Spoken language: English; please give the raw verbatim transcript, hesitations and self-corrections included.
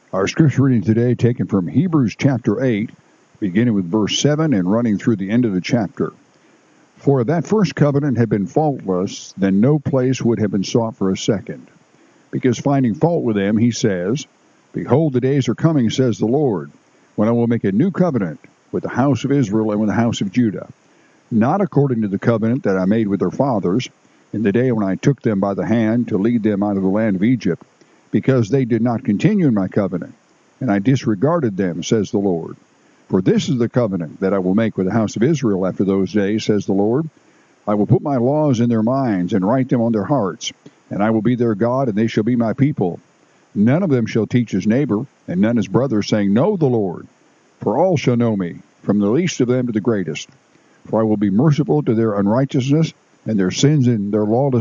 Our scripture reading today taken from Hebrews chapter eight, beginning with verse seven and running through the end of the chapter. For if that first covenant had been faultless, then no place would have been sought for a second. Because finding fault with them, he says, Behold, the days are coming, says the Lord, when I will make a new covenant with the house of Israel and with the house of Judah, not according to the covenant that I made with their fathers in the day when I took them by the hand to lead them out of the land of Egypt, because they did not continue in my covenant, and I disregarded them, says the Lord. For this is the covenant that I will make with the house of Israel after those days, says the Lord. I will put my laws in their minds and write them on their hearts, and I will be their God, and they shall be my people. None of them shall teach his neighbor, and none his brother, saying, Know the Lord. For all shall know me, from the least of them to the greatest. For I will be merciful to their unrighteousness, and their sins and their lawlessness